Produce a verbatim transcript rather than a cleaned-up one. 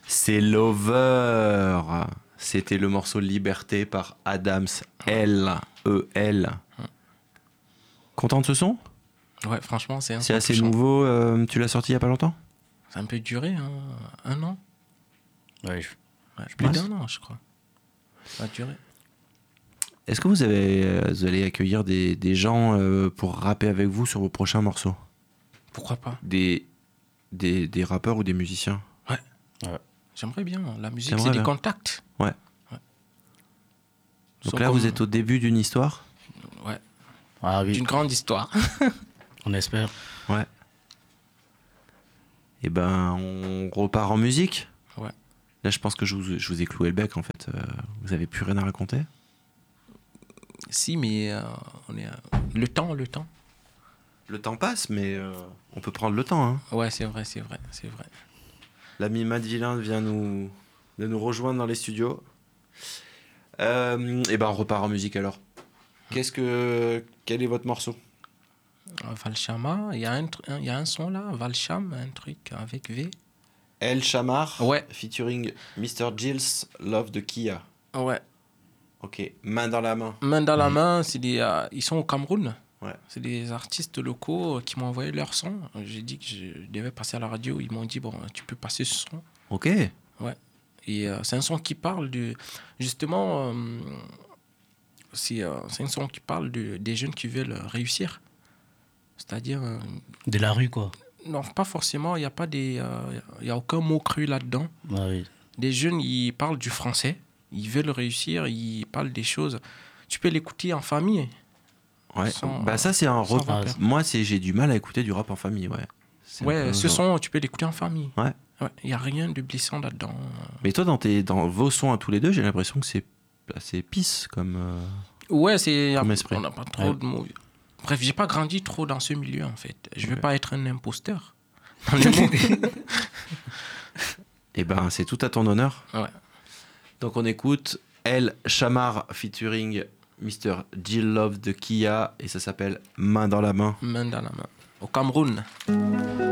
C'est Lover. C'était le morceau Liberté par Adams. L E L. Content de ce son ? Ouais, franchement, c'est un C'est son assez touchant. nouveau. euh, tu l'as sorti il y a pas longtemps ? Ça a un peu duré, hein, un an. Ouais, je... Ouais, plus pense. d'un an, je crois. Ça a duré. Est-ce que vous, avez, euh, vous allez accueillir des, des gens euh, pour rapper avec vous sur vos prochains morceaux ? Pourquoi pas ? Des, des, des rappeurs ou des musiciens ? J'aimerais bien. La musique, T'aimerais c'est des bien. contacts. Ouais. Ouais. Donc Sont là, comme- vous êtes au début d'une histoire ? Ouais. Ah oui, D'une grande histoire. on espère. Ouais. Et ben, on repart en musique ? Ouais. Là, je pense que je vous, je vous ai cloué le bec, en fait. Euh, vous avez plus rien à raconter ? Si, mais euh, on est, euh, le temps, le temps. Le temps passe, mais euh, on peut prendre le temps. Hein. Ouais, c'est vrai, c'est vrai, c'est vrai. L'ami Matt Villain vient nous, de nous rejoindre dans les studios. Euh, et ben, on repart en musique alors. Qu'est-ce que, quel est votre morceau ? Euh, Valshama, il y, a un tr- un- il y a un son là, Valsham, un truc avec V. El Chamar, Ouais. featuring mister Gills, Love de Kia. Ouais. Ok, main dans la main. Main dans la main, c'est des, euh, ils sont au Cameroun. Ouais. C'est des artistes locaux qui m'ont envoyé leur son. J'ai dit que je devais passer à la radio. Ils m'ont dit, bon, tu peux passer ce son. Ok. Et euh, c'est un son qui parle de... Justement, euh, c'est, euh, c'est un son qui parle de, des jeunes qui veulent réussir. C'est-à-dire... euh, De la rue, quoi. non, pas forcément. Il n'y a pas des... euh, il y a aucun mot cru là-dedans. Ah oui. Des jeunes, ils parlent du français. Ils veulent réussir. Ils parlent des choses. Tu peux l'écouter en famille. Ouais. Sans- bah ça c'est un sans rap. repère. Moi c'est j'ai du mal à écouter du rap en famille, ouais. C'est un Ouais, peu ce genre- son, tu peux l'écouter en famille. Ouais. Ouais, il n'y a rien de blessant là-dedans. Mais toi dans tes dans vos sons à tous les deux, j'ai l'impression que c'est assez pisse comme. euh, Ouais, c'est... Comme esprit. On n'a pas trop Ouais. de mots. Bref, j'ai pas grandi trop dans ce milieu, en fait. Je veux Ok. pas être un imposteur. Dans le monde. Et ben c'est tout à ton honneur. Ouais. Donc on écoute El Chamar featuring mister Jill Love de Kia et ça s'appelle Main dans la main. Main dans la main. Au Cameroun.